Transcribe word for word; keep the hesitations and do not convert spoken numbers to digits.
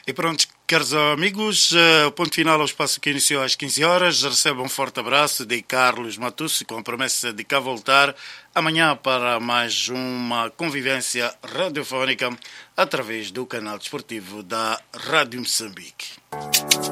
E pronto, caros amigos, uh, ponto final ao espaço que iniciou às quinze horas. Recebo um forte abraço de Carlos Matucci com a promessa de cá voltar amanhã para mais uma convivência radiofónica através do canal desportivo da Rádio Moçambique.